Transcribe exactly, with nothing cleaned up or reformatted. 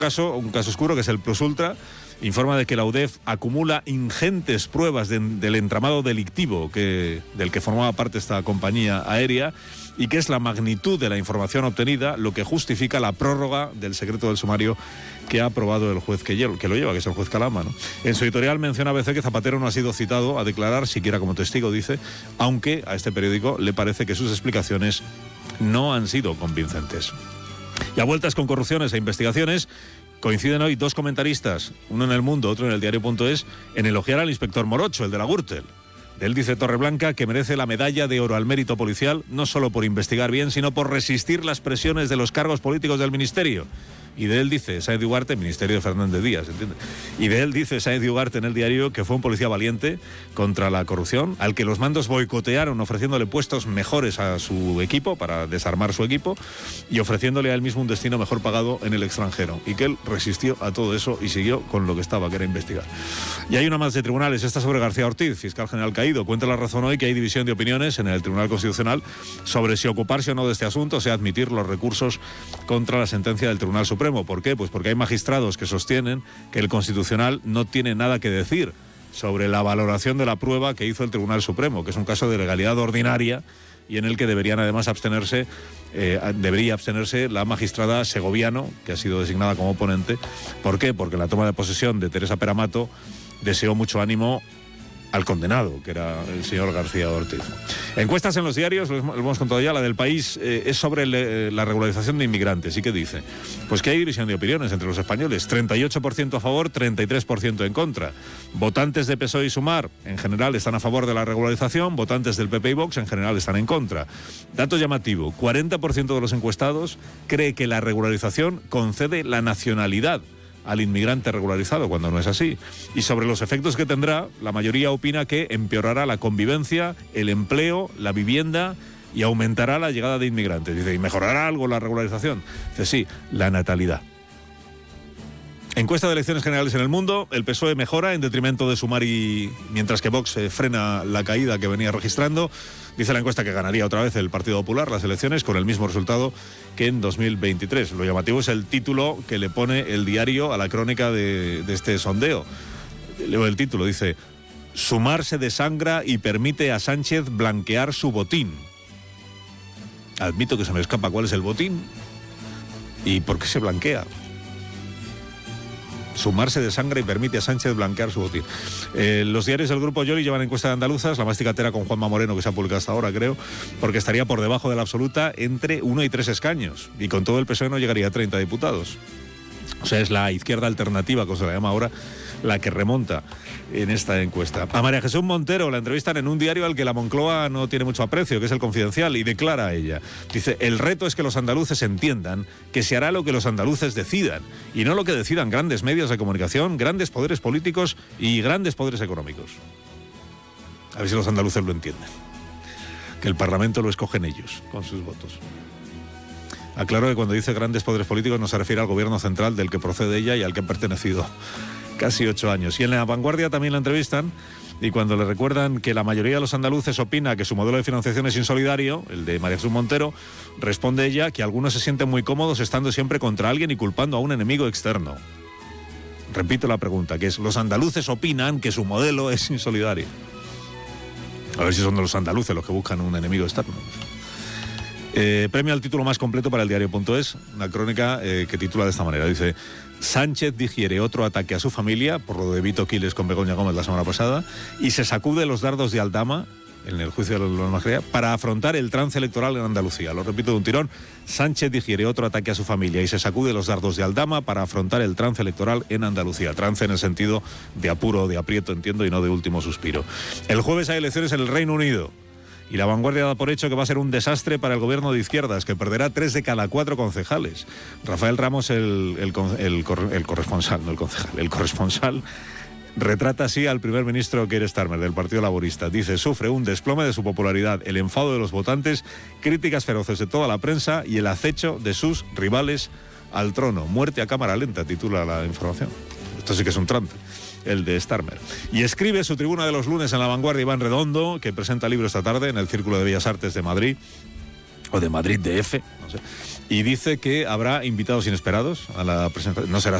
caso, un caso oscuro que es el Plus Ultra, informa de que la U D E F acumula ingentes pruebas de, del entramado delictivo que, del que formaba parte esta compañía aérea y que es la magnitud de la información obtenida lo que justifica la prórroga del secreto del sumario que ha aprobado el juez que, que lo lleva, que es el juez Calama, ¿no? En su editorial menciona A B C que Zapatero no ha sido citado a declarar, siquiera como testigo, dice, aunque a este periódico le parece que sus explicaciones no han sido convincentes. Y a vueltas con corrupciones e investigaciones, coinciden hoy dos comentaristas, uno en El Mundo, otro en el diario punto es, en elogiar al inspector Morocho, el de la Gürtel. De él dice Torreblanca que merece la medalla de oro al mérito policial, no solo por investigar bien, sino por resistir las presiones de los cargos políticos del ministerio. Y de él dice Sáenz de Ugarte, Ministerio de Fernández Díaz, ¿entiendes? Y de él dice Sáenz de Ugarte en el diario que fue un policía valiente contra la corrupción, al que los mandos boicotearon ofreciéndole puestos mejores a su equipo, para desarmar su equipo, y ofreciéndole a él mismo un destino mejor pagado en el extranjero. Y que él resistió a todo eso y siguió con lo que estaba, que era investigar. Y hay una más de tribunales, esta sobre García Ortiz, fiscal general caído. Cuenta La Razón hoy que hay división de opiniones en el Tribunal Constitucional sobre si ocuparse o no de este asunto, o sea, admitir los recursos contra la sentencia del Tribunal Supremo. ¿Por qué? Pues porque hay magistrados que sostienen que el Constitucional no tiene nada que decir sobre la valoración de la prueba que hizo el Tribunal Supremo, que es un caso de legalidad ordinaria y en el que deberían además abstenerse, eh, debería abstenerse la magistrada Segoviano, que ha sido designada como ponente. ¿Por qué? Porque en la toma de posesión de Teresa Peramato deseó mucho ánimo al condenado, que era el señor García Ortiz. Encuestas en los diarios, lo hemos contado ya, la del País eh, es sobre le, la regularización de inmigrantes. ¿Y qué dice? Pues que hay división de opiniones entre los españoles, treinta y ocho por ciento a favor, treinta y tres por ciento en contra. Votantes de P S O E y Sumar, en general, están a favor de la regularización, votantes del P P y Vox, en general, están en contra. Dato llamativo, cuarenta por ciento de los encuestados cree que la regularización concede la nacionalidad al inmigrante regularizado, cuando no es así. Y sobre los efectos que tendrá, la mayoría opina que empeorará la convivencia, el empleo, la vivienda y aumentará la llegada de inmigrantes. Dice, ¿y mejorará algo la regularización? Dice, sí, la natalidad. Encuesta de elecciones generales en El Mundo, el P S O E mejora en detrimento de Sumar y mientras que Vox eh, frena la caída que venía registrando. Dice la encuesta que ganaría otra vez el Partido Popular las elecciones con el mismo resultado que en dos mil veintitrés. Lo llamativo es el título que le pone el diario a la crónica de, de este sondeo. Leo el título, dice: Sumar se desangra y permite a Sánchez blanquear su botín. Admito que se me escapa cuál es el botín y por qué se blanquea. Sumar se desangra y permite a Sánchez blanquear su botín. Eh, los diarios del Grupo Yoli llevan encuesta de andaluzas, la más cicatera con Juanma Moreno, que se ha publicado hasta ahora, creo, porque estaría por debajo de la absoluta entre uno y tres escaños. Y con todo el P S O E no llegaría a treinta diputados. O sea, es la izquierda alternativa, como se la llama ahora, la que remonta en esta encuesta. A María Jesús Montero la entrevistan en un diario al que la Moncloa no tiene mucho aprecio, que es El Confidencial, y declara a ella. Dice, el reto es que los andaluces entiendan que se hará lo que los andaluces decidan, y no lo que decidan grandes medios de comunicación, grandes poderes políticos y grandes poderes económicos. A ver si los andaluces lo entienden. Que el Parlamento lo escogen ellos, con sus votos. Aclaro que cuando dice grandes poderes políticos no se refiere al gobierno central del que procede ella y al que ha pertenecido casi ocho años. Y en La Vanguardia también la entrevistan y cuando le recuerdan que la mayoría de los andaluces opina que su modelo de financiación es insolidario, el de María Jesús Montero, responde ella que algunos se sienten muy cómodos estando siempre contra alguien y culpando a un enemigo externo. Repito la pregunta, que es, los andaluces opinan que su modelo es insolidario. A ver si son de los andaluces los que buscan un enemigo externo. Eh, premio al título más completo para el diario punto es, una crónica eh, que titula de esta manera, dice: Sánchez digiere otro ataque a su familia por lo de Vito Quiles con Begoña Gómez la semana pasada y se sacude los dardos de Aldama en el juicio de la Majestad para afrontar el trance electoral en Andalucía. Lo repito de un tirón: Sánchez digiere otro ataque a su familia y se sacude los dardos de Aldama para afrontar el trance electoral en Andalucía. Trance en el sentido de apuro, de aprieto, entiendo, y no de último suspiro. El jueves hay elecciones en el Reino Unido. Y La Vanguardia da por hecho que va a ser un desastre para el gobierno de izquierdas, que perderá tres de cada cuatro concejales. Rafael Ramos, el, el, el, el corresponsal, no el concejal, el corresponsal, retrata así al primer ministro Keir Starmer, del Partido Laborista. Dice, sufre un desplome de su popularidad, el enfado de los votantes, críticas feroces de toda la prensa y el acecho de sus rivales al trono. Muerte a cámara lenta, titula la información. Esto sí que es un trance, el de Starmer. Y escribe su tribuna de los lunes en La Vanguardia Iván Redondo, que presenta libro esta tarde en el Círculo de Bellas Artes de Madrid. o de Madrid D F, no sé, y dice que habrá invitados inesperados a la presentación. No será